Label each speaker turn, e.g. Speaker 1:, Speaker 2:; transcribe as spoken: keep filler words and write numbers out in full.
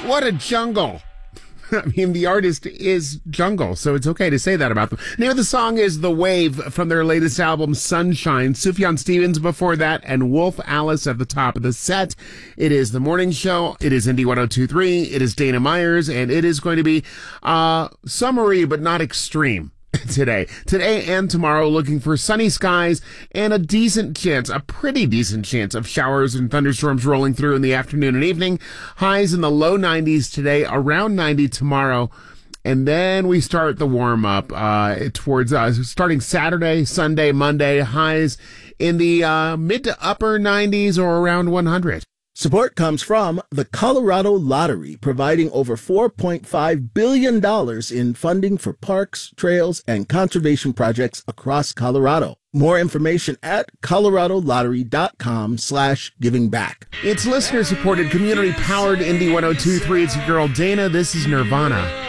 Speaker 1: What a jungle. I mean, the artist is jungle, so it's okay to say that about them. Name of the song is The Wave from their latest album, Sunshine. Sufjan Stevens before that, and Wolf Alice at the top of the set. It is The Morning Show. It is Indie one oh two point three. It is Dana Myers, and it is going to be uh summery but not extreme. Today. Today and tomorrow, looking for sunny skies and a decent chance, a pretty decent chance of showers and thunderstorms rolling through in the afternoon and evening. Highs in the low nineties today, around ninety tomorrow. And then we start the warm up uh, towards uh, starting Saturday, Sunday, Monday. Highs in the uh, mid to upper nineties or around one hundred.
Speaker 2: Support comes from the Colorado Lottery, providing over four point five billion dollars in funding for parks, trails, and conservation projects across Colorado. More information at coloradolottery.com slash giving back.
Speaker 1: It's listener-supported, community-powered Indie one oh two point three. It's your girl, Dana. This is Nirvana.